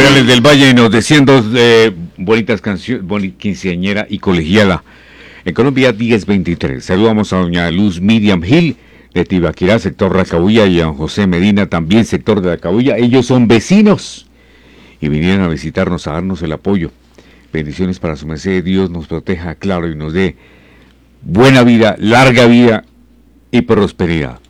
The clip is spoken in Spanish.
Reales del Valle nos diciendo bonitas canciones, quinceañera y colegiala. En Colombia 1023. Saludamos a doña Luz Miriam Gil de Tibaquirá, sector Racabulla, y a don José Medina, también sector de Racabulla. Ellos son vecinos y vinieron a visitarnos, a darnos el apoyo. Bendiciones para su merced. Dios nos proteja, claro, y nos dé buena vida, larga vida y prosperidad.